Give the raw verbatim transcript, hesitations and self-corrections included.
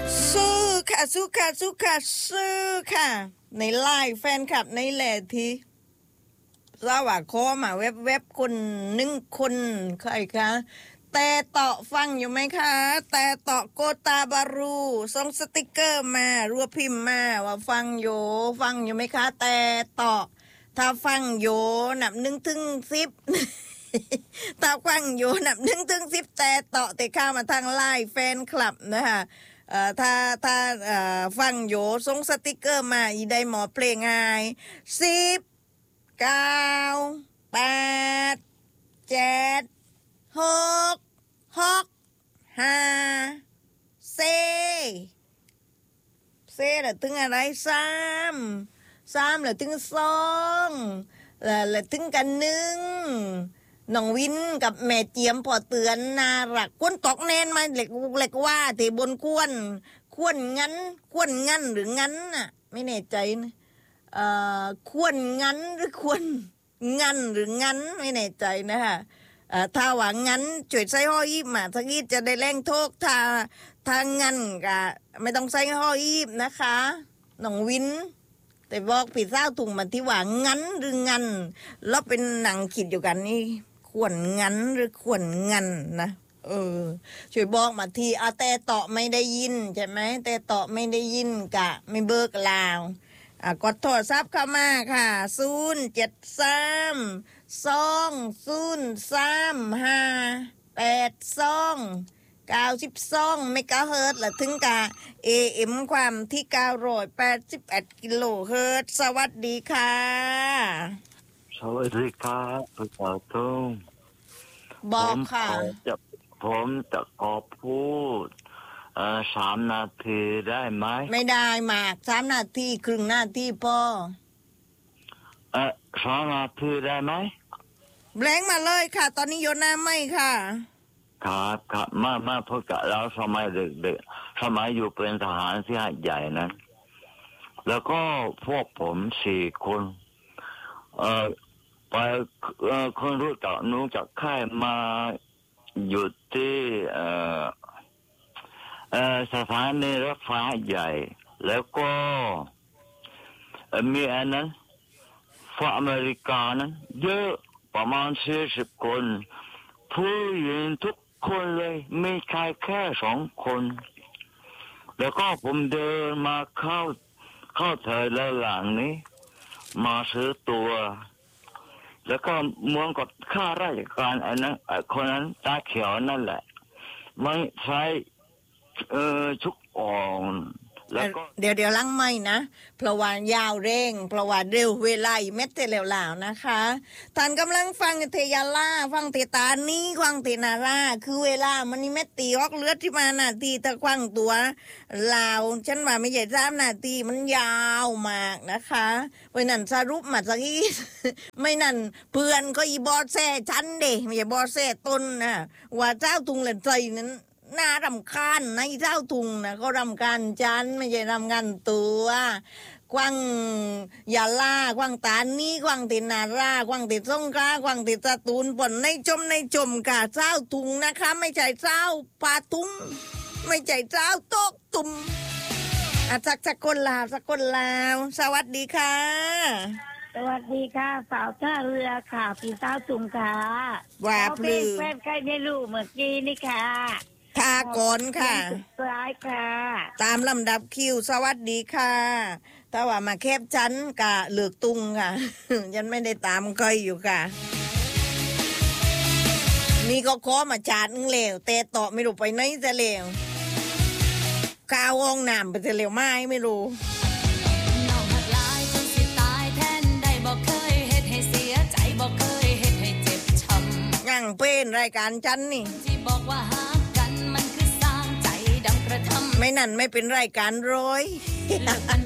สู้ค่ะสู้ค่ะสู้ค่ะสู้ค่ะในไลน์แฟนคลับในแหล่ทีสว่าคอมาเว็บเว็บคนหนึ่งคนใครคะแต่ต่อฟังอยู่ไหมคะแต่ต่อโกตาบารูส่งสติกเกอร์มารัวพิมพ์มาว่าฟังอยู่ฟังอยู่ไหมคะแต่ต่อถ้าฟังอยู่นับหนึ่งถึงสิบถ้าฟังอยู่นับหนึ่งถึงสิบแต่ต่อแต่เข้ามาทางไลน์แฟนคลับนะคะเอ่อถ้าถ้าเอ่อฟังอยู่ส่งสติกเกอร์มาอีได้หมอเพลงไงสิบเก้าแปดเจ็ดหกหกห้าเซเซแล้วถึงอะไรสามสามแล้วถึงสองแล้วแล้วถึงกันหนึ่งน้องวินกับแม่เจียมพอเตือนน่ารักควนตอกแนนมาเล็กเล็กว่าที่บนควนควนงั้นควนงั้นหรืองั้นน่ะไม่แน่ใจนะเอ่อควนงั้นหรือควนงั้นหรืองั้นไม่แน่ใจนะคะเอ่อถ้าว่างั้นช่วยใส่ห่อยีบมาทักยีจะได้แรงโทกถ้าถ้างั้นก็ไม่ต้องใส่ห่อยีบนะคะน้องวินแต่บอกผีเศร้าถุงมาที่ว่างั้นหรืองั้นแล้วเป็นหนังคิดอยู่กันนี่ควรงั้นหรือควรงั้นนะเออช่วยบอกมาทีอาแต่ต่อไม่ได้ยินใช่ไหมแต่ต่อไม่ได้ยินกะไม่เบิกลาวอ่ะกดโทรศัพท์เข้ามาค่ะศูนย์เจ็ดสามสองศูนย์สามห้าแปดสองเก้าสิบสองเมกะเฮิรตซ์และถึงกะเอเอ็มความที่เก้าร้อยแปดสิบเอ็ดกิโลเฮิรตซ์สวัสดีค่ะสวัสดีครับคุณสาวทุ่งบอกค่ะจะผมจะขอพูดเอ่อสามนาทีได้ไหมไม่ได้มากสามนาทีครึ่งนาทีพ่อเอ่อสองนาทีได้ไหมแบงมาเลยค่ะตอนนี้โยนน้ำไม่ค่ะครับครับมามาพบกับเราสมัยเด็กๆสมัยอยู่เป็นทหารที่หาดใหญ่นั้นแล้วก็พวกผมสี่คนเอ่อไปเอ่อคนรู้จักนู้จากค่ายมาอยู่ที่เอ่อเอ่อสถานีรถไฟใหญ่แล้วก็มีอันนั้นฝั่งอเมริกานั้นเยอะประมาณสี่สิบคนผู้หญิงทุกคนเลยไม่ใช่แค่สองคนแล้วก็ผมเดินมาเข้าเข้าแถวแล้วหลังนี้มาซื้อตัวแล้วก็เหมือนกับข้าราชการอันนั้นคนนั้นตาเขียวนั่นแหละไม่ใช้เอ่อชุกอ่อนแล้วก็เดี๋ยวเดี๋ยวลังไม่นะเพราะว่ายาวเร่งเพราะว่าเร็วเวลาอีเม็ดเตลแล้วนะคะท่านกำลังฟังเทยาล่าฟังเทตานี้ฟังเทนาราคือเวลามันนี่เม็ดตีออกเลือดที่มานาทีตะควังตัวลาวฉันว่าไม่ใช่สามนาทีมันยาวมากนะคะเพราะนั้นสรุปมาสักทีไม่นั่นเพื่อนก็อีบอสแซ่ฉันเด้ไม่ใช่บอสแซ่ต้นนะว่าเจ้าตุงเหลนใจนั้นน่ารำคาญนะเจ้าทุงนะก็รำคาญจันไม่ใช่รำคาญตัวกวางยาล่ากวางตานี้กวางตินารา กวางติสงขลากวางติสตูลปนในจมในจมกะเจ้าทุงนะคะไม่ใช่เจ้าปาทุงไม่ใช่เจ้าโต๊ะตุ่มอ่ะสักสักคนลาวสักคนลาวสวัสดีค่ะสวัสดีค่ะสาวท่าเรือค่ะพี่สาวตุงค่ะว่าพลือแฟนใครไม่รู้เมื่อกี้นี่ค่ะค่ะก่อนค่ะร้ายค่ะตามลำดับคิวสวัสดีค่ะถ้าว่ามาแคบฉันกะเลือกตุงค่ะฉันไม่ได้ตามเคยอยู่ค่ะนี่ก็ขอมาจาดนึงเลวแต่ต่อไม่รู้ไปไหนจะเลวข้าวห้องน้ำไปจะเลวไม่ไม่รู้ยังเป็นรายการฉันนี่ไม่นั่นไม่เป็นรายการร้อย